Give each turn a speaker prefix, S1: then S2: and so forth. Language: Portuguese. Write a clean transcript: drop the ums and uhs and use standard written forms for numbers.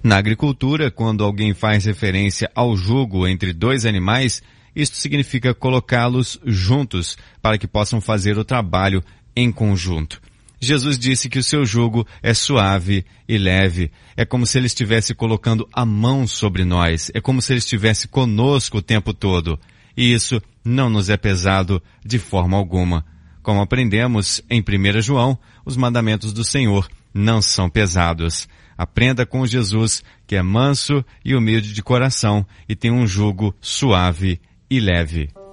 S1: Na agricultura, quando alguém faz referência ao jugo entre dois animais, isto significa colocá-los juntos para que possam fazer o trabalho em conjunto. Jesus disse que o seu jugo é suave e leve. É como se ele estivesse colocando a mão sobre nós. É como se ele estivesse conosco o tempo todo. E isso não nos é pesado de forma alguma. Como aprendemos em 1 João, os mandamentos do Senhor não são pesados. Aprenda com Jesus, que é manso e humilde de coração e tem um jugo suave e leve.